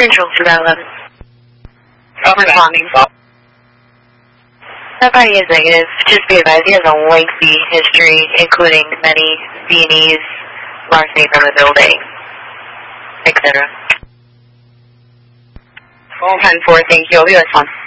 Central 2011. Responding. That party is negative. Just be advised, he has a lengthy history, including many Viennese larceny from the building, etc. Phone 10-4, thank you. I'll be responding.